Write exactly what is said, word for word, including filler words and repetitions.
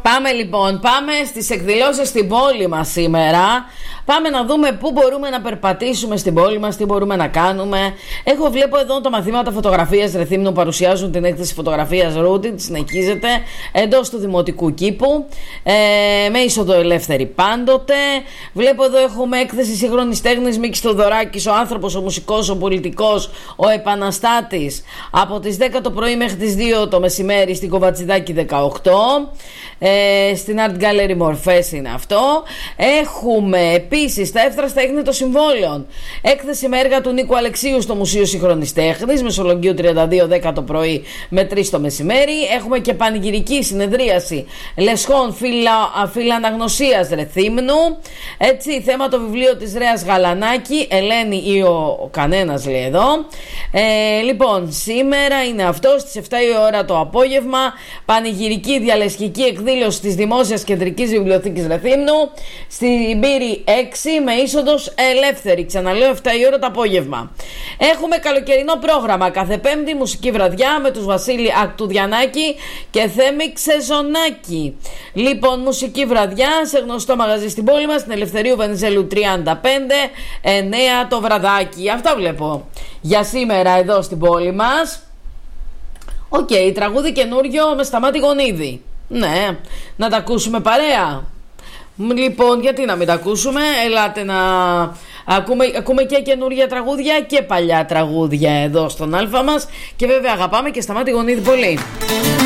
Πάμε λοιπόν, πάμε στις εκδηλώσεις στην πόλη μας σήμερα. Πάμε να δούμε πού μπορούμε να περπατήσουμε στην πόλη μας, τι μπορούμε να κάνουμε. Έχω βλέπω εδώ τα μαθήματα φωτογραφίας Ρεθύμνου παρουσιάζουν την έκθεση φωτογραφίας Ρούτιν, συνεχίζεται εντός του Δημοτικού Κήπου, ε, με είσοδο ελεύθερη πάντοτε. Βλέπω εδώ έχουμε έκθεση σύγχρονης τέχνης Μίκης Θοδωράκης, ο άνθρωπος, ο μουσικός, ο πολιτικός, ο επαναστάτης, από τις δέκα το πρωί μέχρι τις δύο το μεσημέρι στην Κοβατσιδάκη δεκαοκτώ. Ε, στην Art Gallery Μορφές είναι αυτό. Έχουμε επίσης τα εύθραστα έγκυνα των συμβόλαιων, έκθεση με έργα του Νίκου Αλεξίου στο Μουσείο Σύγχρονης Τέχνης, Μεσολογγίου τριάντα δύο, δέκα το πρωί με τρεις το μεσημέρι. Έχουμε και πανηγυρική συνεδρίαση Λεσχών φύλλα, φύλλα αναγνωσίας Ρεθύμνου. Έτσι, θέμα το βιβλίο της Ρέας Γαλανάκη, Ελένη ή ο, ο κανένας λέει εδώ. ε, Λοιπόν, σήμερα είναι αυτό στις επτά η ώρα το απόγευμα, πανηγυρική διαλεσχική εκδήλωση της Δημόσιας Κεντρικής Βιβλιοθήκης Ρεθύμνου στην Πύρη έξι με είσοδος ελεύθερη. Ξαναλέω, επτά η ώρα το απόγευμα. Έχουμε καλοκαιρινό πρόγραμμα κάθε Πέμπτη, μουσική βραδιά με τους Βασίλη Ακτουδιανάκη και Θέμη Ξεζονάκη. Λοιπόν, μουσική βραδιά σε γνωστό μαγαζί στην πόλη μας, στην Ελευθερίου Βενιζέλου τριάντα πέντε, εννέα το βραδάκι. Αυτά βλέπω για σήμερα εδώ στην πόλη μας. Οκ, okay, τραγούδι καινούριο με Σταμάτη Γονίδη. Ναι, να τα ακούσουμε παρέα. Λοιπόν, γιατί να μην τα ακούσουμε. Ελάτε να ακούμε, ακούμε και καινούργια τραγούδια και παλιά τραγούδια εδώ στον Αλφα μας. Και βέβαια αγαπάμε και Σταμάτη Γονίδη πολύ.